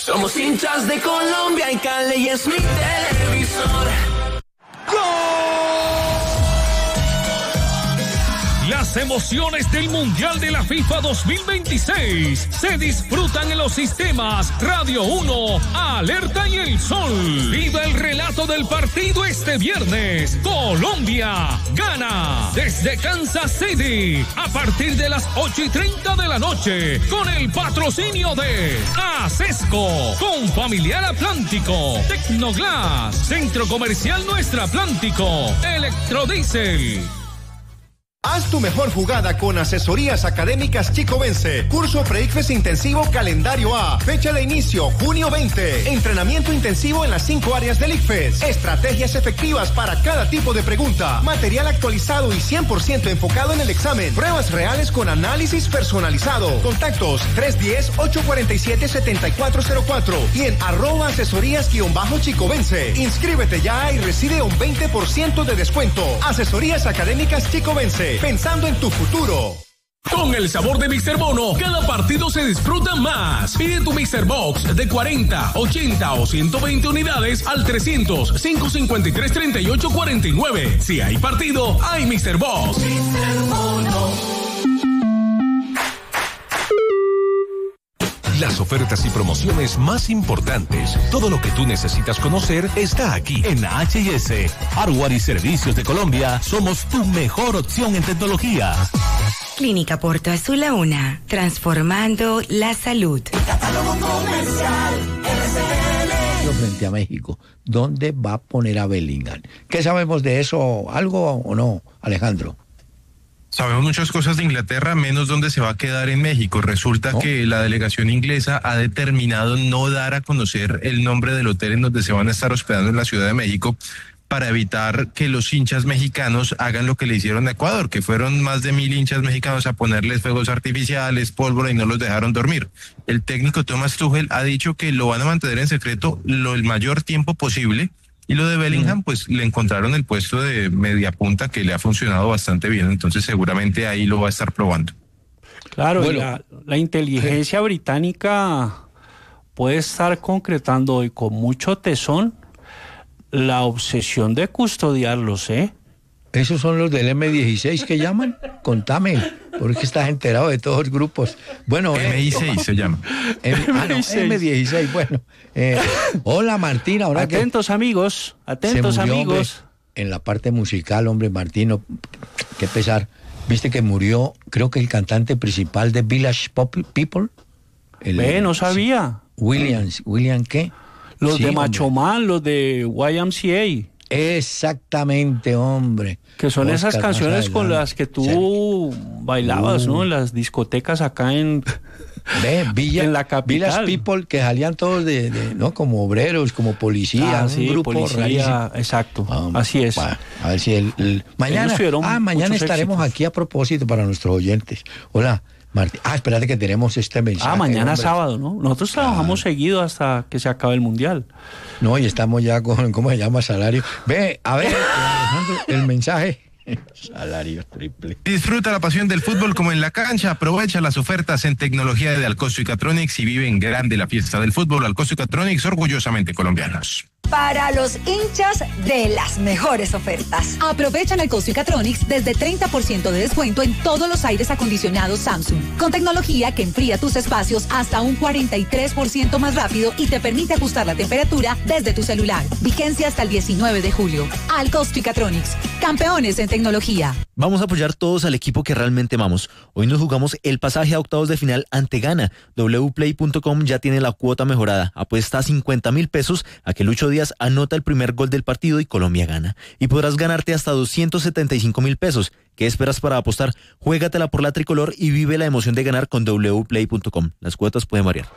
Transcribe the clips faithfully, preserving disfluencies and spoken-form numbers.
Somos hinchas de Colombia y Cali es mi televisor. ¡Gol! Las emociones del Mundial de la FIFA dos mil veintiséis se disfrutan en los sistemas Radio uno, Alerta y El Sol. Viva el relato del partido este viernes. Colombia gana desde Kansas City a partir de las ocho y treinta de la noche con el patrocinio de Asesco, Confamiliar Atlántico, Tecnoglass, Centro Comercial Nuestro Atlántico, Electrodiesel. Haz tu mejor jugada con Asesorías Académicas Chico Vence. Curso Pre-ICFES Intensivo Calendario A. Fecha de inicio, junio veinte. Entrenamiento intensivo en las cinco áreas del ICFES. Estrategias efectivas para cada tipo de pregunta. Material actualizado y cien por ciento enfocado en el examen. Pruebas reales con análisis personalizado. Contactos tres uno cero, ocho cuatro siete, siete cuatro cero cuatro y en arroba asesorías-chico Vence. Inscríbete ya y recibe un veinte por ciento de descuento. Asesorías Académicas Chico Vence. Pensando en tu futuro. Con el sabor de Mister Bono, cada partido se disfruta más. Pide tu Mister Box de cuarenta, ochenta o ciento veinte unidades al trescientos, cinco cincuenta y tres, treinta y ocho cuarenta y nueve. Si hay partido, hay Mister Box. Mister Bono. Las ofertas y promociones más importantes. Todo lo que tú necesitas conocer está aquí en H y S. Hardware y Servicios de Colombia. Somos tu mejor opción en tecnología. Clínica Porto Azul a una, transformando la salud. Catálogo comercial R C L. Frente a México, ¿dónde va a poner a Bellingham? ¿Qué sabemos de eso? ¿Algo o no, Alejandro? Sabemos muchas cosas de Inglaterra, menos dónde se va a quedar en México. Resulta ¿No? que la delegación inglesa ha determinado no dar a conocer el nombre del hotel en donde se van a estar hospedando en la Ciudad de México para evitar que los hinchas mexicanos hagan lo que le hicieron a Ecuador, que fueron más de mil hinchas mexicanos a ponerles fuegos artificiales, pólvora y no los dejaron dormir. El técnico Thomas Tuchel ha dicho que lo van a mantener en secreto lo el mayor tiempo posible. Y lo de Bellingham, pues le encontraron el puesto de media punta que le ha funcionado bastante bien, entonces seguramente ahí lo va a estar probando. Claro, bueno, la, la inteligencia británica puede estar concretando hoy con mucho tesón la obsesión de custodiarlos, ¿eh? ¿Esos son los del eme dieciséis que llaman? Contame, porque estás enterado de todos los grupos. Bueno, eme i seis eh, se llama. M, ah, no, eme dieciséis, bueno. Eh, hola, Martín. Ahora atentos, que amigos, atentos, murió, Hombre, amigos. en la parte musical, hombre, Martín, no, qué pesar. ¿Viste que murió, creo que el cantante principal de Village Pop People? El, Ve, no sabía. Williams, ¿William qué? Los sí, de Macho hombre. Man, los de Y M C A. Exactamente, hombre. Que son Oscar, esas canciones con las que tú sí. bailabas, uh. ¿no? En las discotecas acá en, Ve, Villa, en la capital. Village People, que salían todos de, de, ¿no? Como obreros, como policías, ah, un sí, grupo policía, rarísimo. Exacto, um, así es. Bueno, a ver si el, el mañana, ah, mañana estaremos éxitos. Aquí a propósito para nuestros oyentes. Hola, Martín. Ah, espérate que tenemos este mensaje. Ah, mañana hombre. sábado, ¿no? Nosotros trabajamos ah. seguido hasta que se acabe el Mundial. No, y estamos ya con, ¿cómo se llama? Salario. Ve, a ver, Alejandro, el mensaje. Salario triple. Disfruta la pasión del fútbol como en la cancha. Aprovecha las ofertas en tecnología de Alcosto y Catronics y vive en grande la fiesta del fútbol. Alcosto y Catronics, orgullosamente colombianos. Para los hinchas de las mejores ofertas. Aprovechan el Costo y Catronics desde treinta por ciento de descuento en todos los aires acondicionados Samsung, con tecnología que enfría tus espacios hasta un cuarenta y tres por ciento más rápido y te permite ajustar la temperatura desde tu celular. Vigencia hasta el diecinueve de julio. Al Costo y Catronics, campeones en tecnología. Vamos a apoyar todos al equipo que realmente amamos. Hoy nos jugamos el pasaje a octavos de final ante Ghana. w play punto com ya tiene la cuota mejorada. Apuesta a cincuenta mil pesos a que Lucho Díaz anota el primer gol del partido y Colombia gana. Y podrás ganarte hasta doscientos setenta y cinco mil pesos. ¿Qué esperas para apostar? Juégatela por la tricolor y vive la emoción de ganar con w play punto com. Las cuotas pueden variar.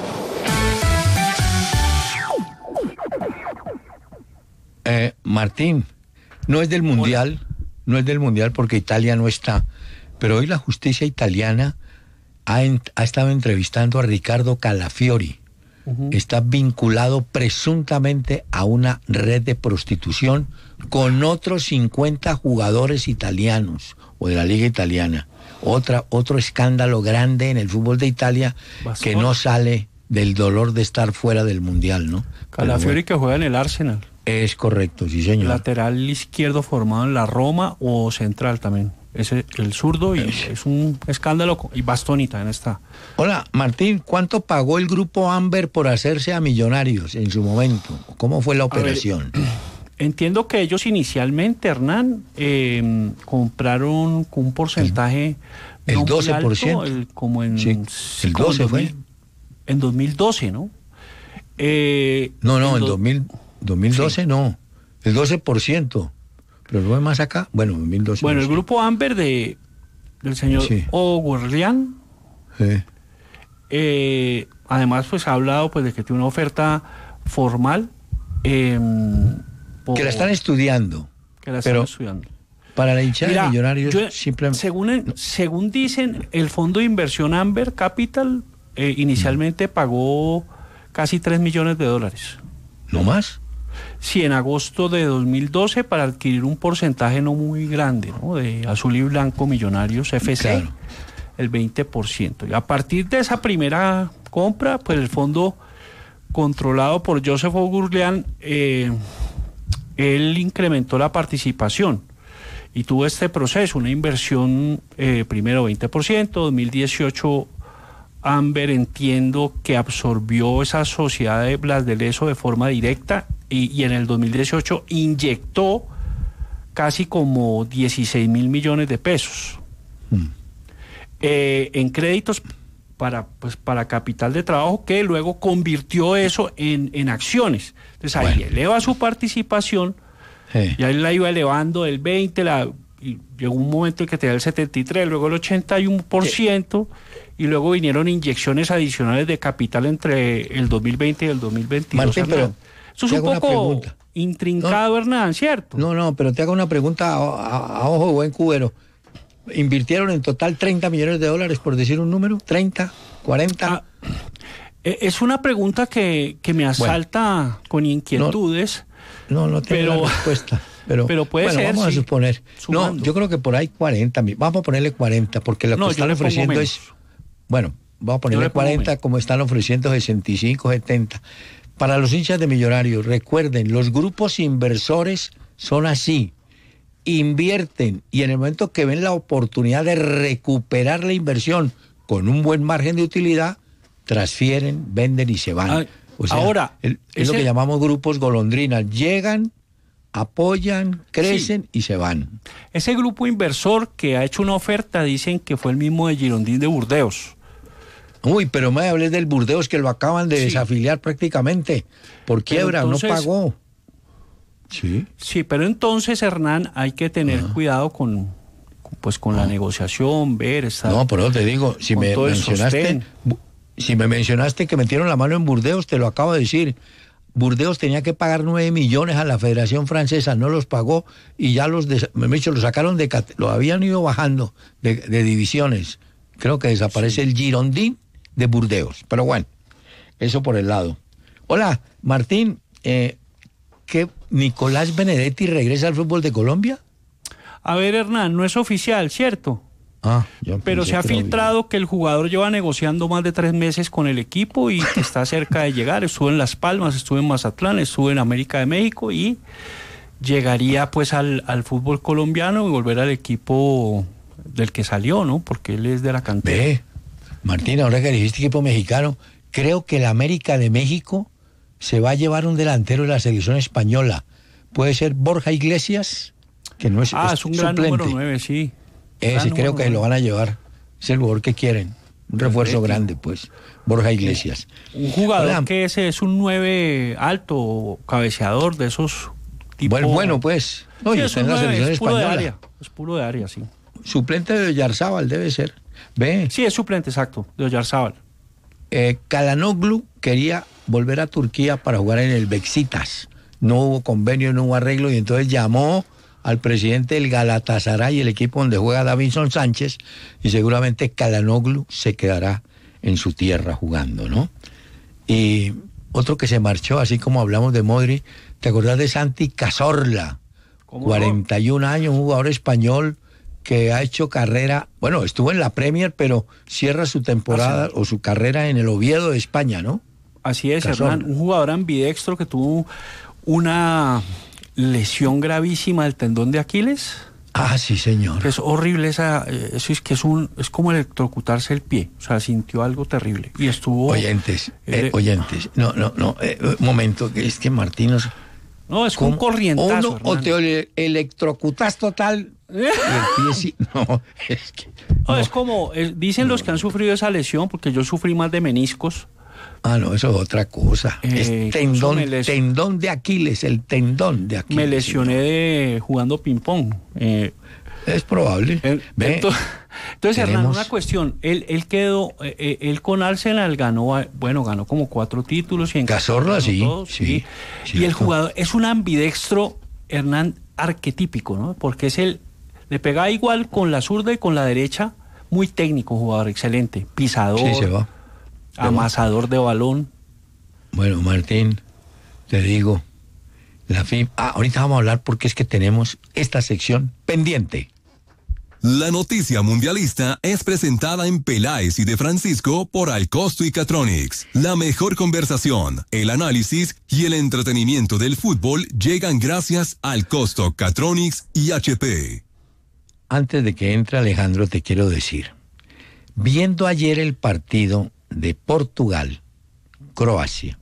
Eh, Martín, no es del Mundial... Hola. No es del Mundial porque Italia no está, pero hoy la justicia italiana ha, en, ha estado entrevistando a Ricardo Calafiori. Uh-huh. Está vinculado presuntamente a una red de prostitución con otros cincuenta jugadores italianos o de la liga italiana. Otra, otro escándalo grande en el fútbol de Italia que no sale del dolor de estar fuera del Mundial, ¿no? Calafiori bueno, que juega en el Arsenal. Es correcto, sí señor. Lateral izquierdo formado en la Roma o central también. Es el, el zurdo y es. es un escándalo. Y Bastoni también está. Hola, Martín, ¿cuánto pagó el grupo Amber por hacerse a Millonarios en su momento? ¿Cómo fue la operación? Ver, entiendo que ellos inicialmente, Hernán, eh, compraron con un porcentaje... El, el no doce por ciento. Alto, el, como en... Sí, el doce fue. dos mil, en dos mil doce, ¿no? Eh, no, no, en, en do, dos mil, dos mil doce sí. No. El doce por ciento. Pero no es más acá. Bueno, dos mil doce. Bueno, no el sé. grupo Amber de, del señor sí. O'Gorlian. Sí. Eh, además, pues ha hablado pues de que tiene una oferta formal. Eh, por, que la están estudiando. Que la pero están estudiando. Para la hinchada de Millonarios, yo, simplemente... Según, según dicen, el fondo de inversión Amber Capital eh, inicialmente mm. pagó casi tres millones de dólares. ¿No más? Sí, en agosto de dos mil doce para adquirir un porcentaje no muy grande, ¿no? De Azul y Blanco Millonarios F C, claro. El veinte por ciento. Y a partir de esa primera compra, pues el fondo controlado por Joseph O'Gurlian, eh, él incrementó la participación y tuvo este proceso, una inversión eh, primero veinte por ciento, dos mil dieciocho Amber entiendo que absorbió esa sociedad de Blas de Lezo de forma directa y, y en el dos mil dieciocho inyectó casi como dieciséis mil millones de pesos mm. eh, en créditos para, pues, para capital de trabajo que luego convirtió eso en, en acciones. Entonces ahí bueno. eleva su participación, sí. y ahí la iba elevando del veinte, la, y llegó un momento en que tenía el setenta y tres, luego el ochenta y uno por ciento, sí. y luego vinieron inyecciones adicionales de capital entre el dos mil veinte y el dos mil veintidós. Martín, pero eso es un poco intrincado, no, Hernán, ¿cierto? No, no, pero te hago una pregunta a, a, a ojo de buen cubero. ¿Invirtieron en total treinta millones de dólares, por decir un número? ¿treinta? ¿cuarenta? Ah, es una pregunta que, que me asalta bueno, con inquietudes. No, no, no tengo pero, la respuesta. Pero, pero puede bueno, ser, vamos sí, a suponer. sumando. No, yo creo que por ahí cuarenta. Vamos a ponerle cuarenta, porque lo no, que están ofreciendo es... Bueno, vamos a ponerle cuarenta, como están ofreciendo sesenta y cinco, setenta. Para los hinchas de Millonarios, recuerden, los grupos inversores son así. Invierten y en el momento que ven la oportunidad de recuperar la inversión con un buen margen de utilidad, transfieren, venden y se van. Ah, o sea, ahora, el, es ese... lo que llamamos grupos golondrinas. Llegan, apoyan, crecen sí. y se van. Ese grupo inversor que ha hecho una oferta, dicen que fue el mismo de Girondín de Burdeos. Uy, pero me hables del Burdeos, que lo acaban de sí. desafiliar prácticamente por quiebra, entonces, no pagó. Sí. Sí, pero entonces, Hernán, hay que tener ah. cuidado con, pues, con ah. la negociación, ver, estar... No, pero te digo, si me mencionaste, si me mencionaste que metieron la mano en Burdeos, te lo acabo de decir. Burdeos tenía que pagar nueve millones a la Federación Francesa, no los pagó y ya los, des, me he dicho, lo sacaron de, lo habían ido bajando de, de divisiones. Creo que desaparece sí. el Girondín de Burdeos, pero bueno, eso por el lado. Hola, Martín, eh, ¿que Nicolás Benedetti regresa al fútbol de Colombia? A ver, Hernán, no es oficial, ¿cierto? Ah, pero se ha filtrado que el jugador lleva negociando más de tres meses con el equipo y que está cerca de llegar. Estuvo en Las Palmas, estuvo en Mazatlán, estuvo en América de México y llegaría pues al, al fútbol colombiano y volver al equipo del que salió, ¿no? Porque él es de la cantera. Ve, Martín, ahora que dijiste equipo mexicano, creo que el América de México se va a llevar un delantero de la selección española. Puede ser Borja Iglesias, que no es Ah, es, es un gran suplente. número nueve, sí. Ese creo que nueve. Lo van a llevar. Es el jugador que quieren. Un refuerzo Perfecto. grande, pues. Borja Iglesias. Un jugador Hola. que ese es un nueve alto, cabeceador de esos tipos. Bueno, bueno, pues. No, sí, es, en la selección es puro española. de área. Es puro de área, sí. Suplente de Oyarzábal debe ser. Ve. Sí, es suplente, exacto, de Oyarzábal. Eh, Calhanoglu quería volver a Turquía para jugar en el Beşiktaş. No hubo convenio, no hubo arreglo y entonces llamó al presidente del Galatasaray, el equipo donde juega Davinson Sánchez, y seguramente Calhanoglu se quedará en su tierra jugando, ¿no? Y otro que se marchó, así como hablamos de Modri, ¿te acordás de Santi Cazorla? cuarenta y un años, un jugador español que ha hecho carrera, bueno, estuvo en la Premier, pero cierra su temporada o su carrera en el Oviedo de España, ¿no? Así es, Cazorla. Hernán, un jugador ambidextro que tuvo una lesión gravísima del tendón de Aquiles. Ah, sí, señor. Es horrible esa, eso es que es un, es como electrocutarse el pie, o sea, sintió algo terrible y estuvo. Oyentes, eh, oyentes, no, no, no, eh, un momento, que es que Martín nos... No, es un corrientazo, Uno, o te electrocutas total. Y el pie sí, no, es que... No, no. Es como, eh, dicen no. los que han sufrido esa lesión, porque yo sufrí más de meniscos. Ah, no, eso es otra cosa. Eh, es tendón, les... tendón de Aquiles, el tendón de Aquiles. Me lesioné de, jugando ping-pong. Eh, es probable. Eh, Ve, entonces, entonces tenemos... Hernán, una cuestión. Él, él quedó, eh, él con Arsenal ganó, bueno, ganó como cuatro títulos. Y en Cazorla, sí, todos, sí, sí. Y el jugador es un ambidextro, Hernán, arquetípico, ¿no? Porque es el, le pegaba igual con la zurda y con la derecha. Muy técnico, jugador, excelente. Pisador. Sí, se va. Amasador de balón. Bueno, Martín, te digo, la FIFA... Ah, ahorita vamos a hablar porque es que tenemos esta sección pendiente. La noticia mundialista es presentada en Peláez y de Francisco por Alcosto y Catronics. La mejor conversación, el análisis y el entretenimiento del fútbol llegan gracias a Alcosto, Catronics y H P. Antes de que entre Alejandro, te quiero decir, viendo ayer el partido de Portugal, Croacia,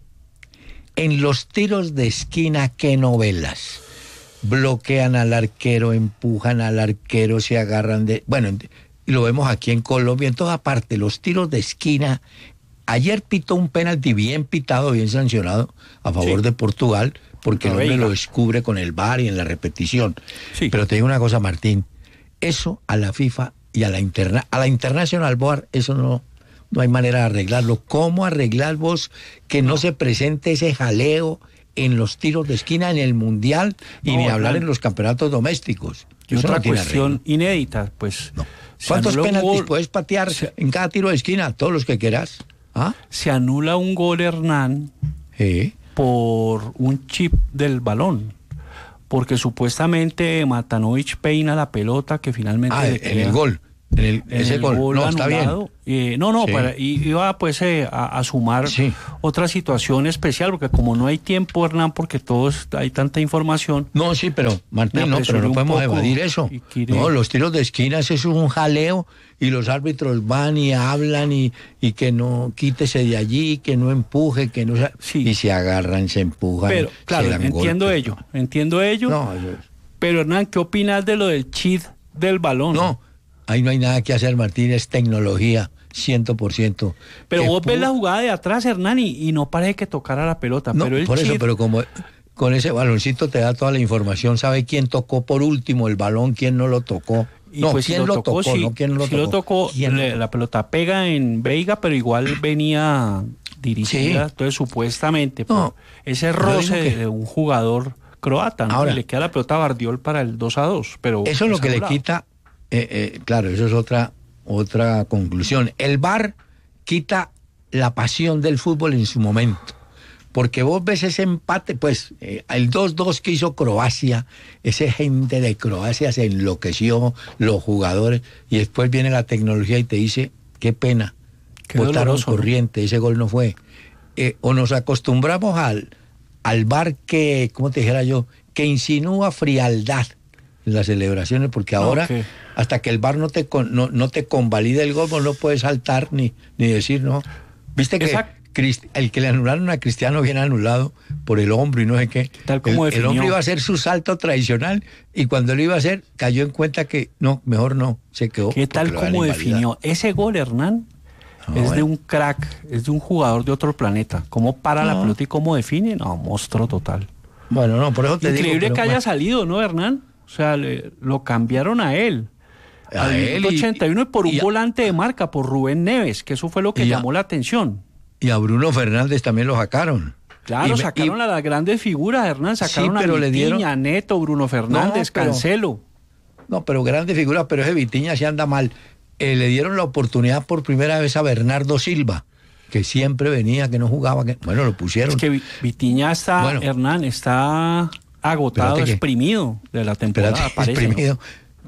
en los tiros de esquina, qué novelas. Bloquean al arquero, empujan al arquero, se agarran de... Bueno, y lo vemos aquí en Colombia, en toda parte, los tiros de esquina. Ayer pitó un penalti bien pitado, bien sancionado, a favor sí. de Portugal, porque el hombre lo descubre con el V A R y en la repetición. Sí. Pero te digo una cosa, Martín, eso a la FIFA y a la, interna, a la International Board, eso no... No hay manera de arreglarlo. ¿Cómo arreglar vos que no se presente ese jaleo en los tiros de esquina en el Mundial y no, ni hablar no. en los campeonatos domésticos? Y otra no cuestión arreglo. inédita, pues... No. ¿Cuántos penaltis puedes patear se... en cada tiro de esquina? Todos los que quieras. ¿Ah? Se anula un gol, Hernán, ¿Sí? por un chip del balón. Porque supuestamente Matanovic peina la pelota que finalmente... Ah, en el gol. En el, en ese el gol, gol no, anulado, está bien. Eh, no, no, sí. para, iba pues eh, a, a sumar sí. otra situación especial, porque como no hay tiempo, Hernán, porque todos hay tanta información. No, sí, pero Martín, no, pero no podemos evadir eso. No, los tiros de esquinas, eso es un jaleo, y los árbitros van y hablan, y, y que no quítese de allí, que no empuje, que no... Sí. Y se agarran, se empujan. Pero, claro, entiendo golpes. ello, entiendo ello. No, yo... Pero, Hernán, ¿qué opinas de lo del chip del balón? No. Ahí no hay nada que hacer, Martín, es tecnología, cien por ciento. Pero vos pudo... ves la jugada de atrás, Hernán, y, y no parece que tocara la pelota. No, pero el por chip... eso, pero como con ese baloncito te da toda la información, sabe quién tocó por último el balón, quién no lo tocó. Y no, pues quién si lo, lo tocó, tocó, si, no quién lo si tocó. lo tocó, le, la pelota pega en Veiga, pero igual venía dirigida, sí. entonces supuestamente no, ese roce que... de un jugador croata, ¿no? Ahora, y le queda la pelota a Bardiol para el dos a dos. Pero eso es lo que le quita, eh, eh, claro, eso es otra... Otra conclusión. El V A R quita la pasión del fútbol en su momento. Porque vos ves ese empate, pues, eh, el dos dos que hizo Croacia, esa gente de Croacia se enloqueció, los jugadores, y después viene la tecnología y te dice, qué pena, qué botaron doloroso, corriente, ese gol no fue. Eh, o nos acostumbramos al, al V A R que, ¿cómo te dijera yo? Que insinúa frialdad en las celebraciones, porque ahora... Okay. Hasta que el V A R no te con, no, no te convalide el gol, no puedes saltar ni, ni decir no. Viste que Crist, el que le anularon a Cristiano viene anulado por el hombro y no sé qué. Tal como el, el hombre iba a hacer su salto tradicional y cuando lo iba a hacer cayó en cuenta que no, mejor no, se quedó. ¿Qué tal como definió? Ese gol, Hernán, no, es bueno. de un crack, es de un jugador de otro planeta. ¿Cómo para no. la pelota y cómo define? No, monstruo total. Bueno, no, por eso te Increíble digo. Increíble que pero, haya bueno. salido, ¿no, Hernán? O sea, le, lo cambiaron a él. A al él ochenta y uno y, y por un y a, volante de marca, por Rubén Neves, que eso fue lo que llamó a, la atención. Y a Bruno Fernández también lo sacaron. Claro, y, sacaron y, a las grandes figuras, Hernán, sacaron sí, pero a le Vitiña, dieron... Neto, Bruno Fernández, no, pero, Cancelo. No, pero grandes figuras, pero ese Vitiña sí anda mal. Eh, le dieron la oportunidad por primera vez a Bernardo Silva, que siempre venía, que no jugaba, que bueno, lo pusieron. Es que Vitiña está, bueno, Hernán, está agotado, exprimido que, de la temporada. Espérate, exprimido.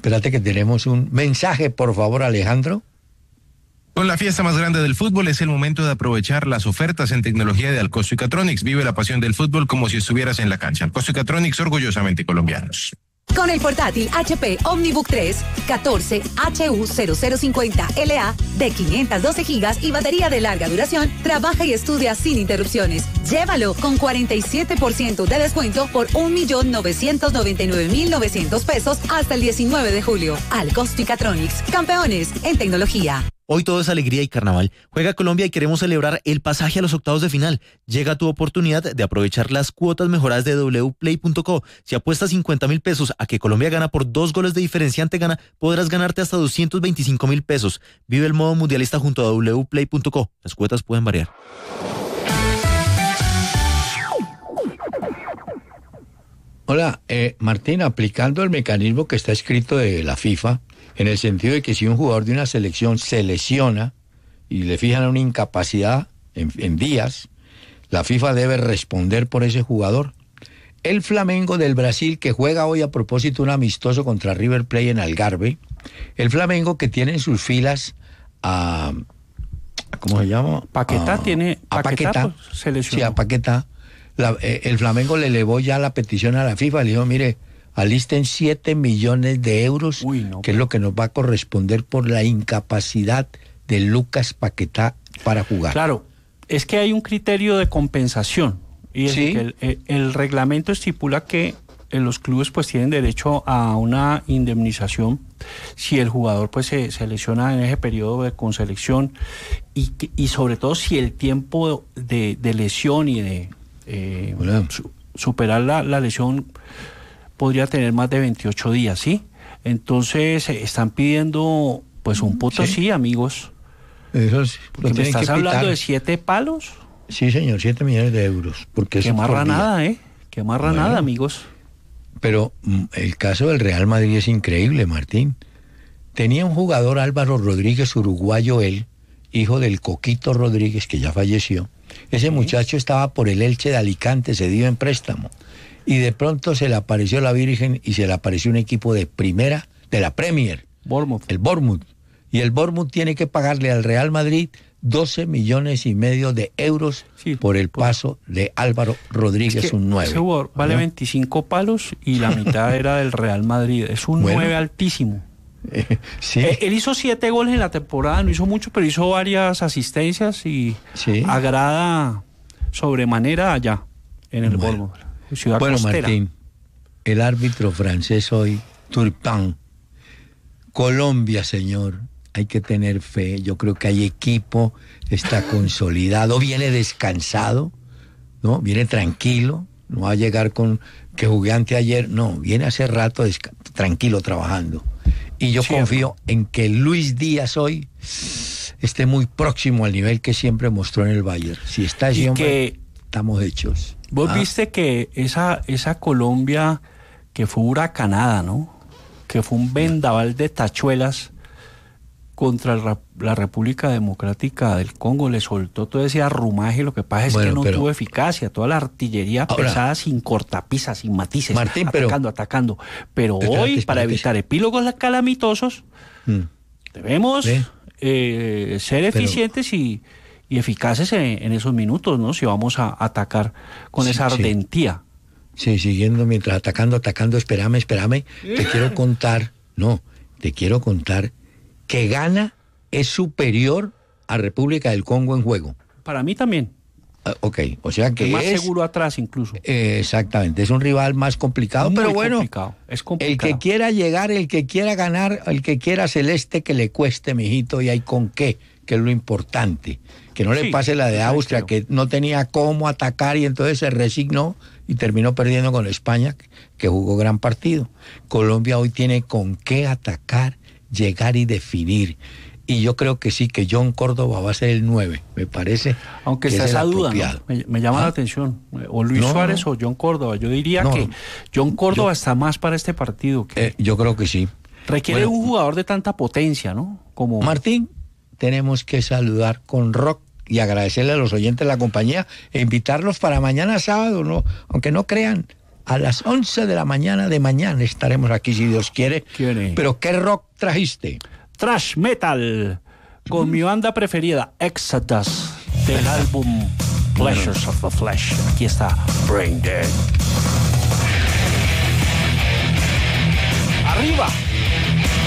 Espérate que tenemos un mensaje, por favor, Alejandro. Con la fiesta más grande del fútbol es el momento de aprovechar las ofertas en tecnología de Alcosto y Catronics. Vive la pasión del fútbol como si estuvieras en la cancha. Alcosto y Catronics, orgullosamente colombianos. Con el portátil H P OmniBook tres catorce H U cero cero cincuenta L A de quinientos doce gigas y batería de larga duración, trabaja y estudia sin interrupciones. Llévalo con cuarenta y siete por ciento de descuento por un millón novecientos noventa y nueve mil novecientos pesos hasta el diecinueve de julio. Alcosto y Catronics, campeones en tecnología. Hoy todo es alegría y carnaval. Juega Colombia y queremos celebrar el pasaje a los octavos de final. Llega tu oportunidad de aprovechar las cuotas mejoradas de w play punto co. Si apuestas cincuenta mil pesos a que Colombia gana por dos goles de diferencia ante Ghana, podrás ganarte hasta doscientos veinticinco mil pesos. Vive el modo mundialista junto a w play punto co. Las cuotas pueden variar. Hola, eh, Martín, aplicando el mecanismo que está escrito de la FIFA, en el sentido de que si un jugador de una selección se lesiona y le fijan una incapacidad en, en días, la FIFA debe responder por ese jugador. El Flamengo del Brasil, que juega hoy a propósito un amistoso contra River Plate en Algarve, el Flamengo que tiene en sus filas a... ¿cómo se llama? Paquetá a, tiene... A Paquetá, Paquetá pues, se lesionó. Sí, a Paquetá. La, eh, el Flamengo le elevó ya la petición a la FIFA, le dijo, mire, alisten siete millones de euros, Uy, no, que es lo que nos va a corresponder por la incapacidad de Lucas Paquetá para jugar. Claro, es que hay un criterio de compensación, y es ¿Sí? que el, el, el reglamento estipula que los clubes pues tienen derecho a una indemnización si el jugador pues se, se lesiona en ese periodo de conselección, y, y sobre todo si el tiempo de, de lesión y de eh, bueno. su, superar la, la lesión podría tener más de veintiocho días, ¿sí? Entonces eh, están pidiendo pues un potosí, sí, amigos. Eso sí, porque me estás hablando pitar. de siete palos. Sí, señor, siete millones de euros. Porque Qué marranada, ¿eh? Qué marranada, bueno, amigos. Pero el caso del Real Madrid es increíble, Martín. Tenía un jugador, Álvaro Rodríguez, uruguayo él, hijo del Coquito Rodríguez, que ya falleció. Ese sí. muchacho estaba por el Elche de Alicante, cedido en préstamo. Y de pronto se le apareció la Virgen y se le apareció un equipo de primera, de la Premier. Bournemouth. El Bournemouth. Y el Bournemouth tiene que pagarle al Real Madrid doce millones y medio de euros sí, por el por... paso de Álvaro Rodríguez, es que un nueve. Ese jugador vale ¿no? veinticinco palos y la mitad era del Real Madrid. Es un bueno, nueve altísimo. Eh, sí. eh, él hizo siete goles en la temporada, no hizo mucho, pero hizo varias asistencias y sí. agrada sobremanera allá, en el bueno. Bournemouth. Ciudad bueno, costera. Martín, el árbitro francés hoy, Turpin. Colombia, señor, hay que tener fe. Yo creo que hay equipo, está consolidado, viene descansado, ¿no? Viene tranquilo, no va a llegar con que jugué anteayer, no, viene hace rato desca- tranquilo trabajando. Y yo sí, confío en que Luis Díaz hoy esté muy próximo al nivel que siempre mostró en el Bayern. Si está ese hombre, que estamos hechos. Vos ah. viste que esa, esa Colombia que fue huracanada, ¿no? Que fue un vendaval de tachuelas contra el, la República Democrática del Congo, le soltó todo ese arrumaje. Lo que pasa es bueno, que no pero, tuvo eficacia, toda la artillería ahora, pesada, sin cortapisas, sin matices, Martín, atacando, pero, atacando. Pero espérate, hoy, espérate, para evitar epílogos calamitosos, hmm. debemos eh, ser eficientes pero, y, y eficaces en, en esos minutos, ¿no? Si vamos a atacar con sí, esa ardentía. Sí. Sí, siguiendo mientras atacando, atacando, espérame, espérame, te quiero contar, no, te quiero contar que Ghana es superior a República del Congo en juego. Para mí también. Uh, ok, o sea que es más es, seguro atrás incluso. Eh, exactamente, es un rival más complicado, Muy pero bueno, complicado. Es complicado. El que quiera llegar, el que quiera ganar, el que quiera celeste, que le cueste, mijito, y hay con qué, que es lo importante. Que no sí, le pase la de Austria, que no tenía cómo atacar y entonces se resignó y terminó perdiendo con España, que jugó gran partido. Colombia hoy tiene con qué atacar, llegar y definir. Y yo creo que sí, que John Córdoba va a ser el nueve, me parece. Aunque está esa duda, ¿no? me, me llama ¿Ah? la atención. O Luis no, Suárez no. o John Córdoba. Yo diría no, que John Córdoba yo, está más para este partido. Que eh, yo creo que sí. Requiere bueno, un jugador de tanta potencia, ¿no? Como Martín, tenemos que saludar con rock y agradecerle a los oyentes de la compañía e invitarlos para mañana sábado, ¿no? Aunque no crean, A las once de la mañana de mañana estaremos aquí, si Dios quiere. ¿Quiere? Pero ¿qué rock trajiste? Thrash metal, con mi banda preferida, Exodus, del álbum Pleasures of the Flesh. Aquí está Brain Dead.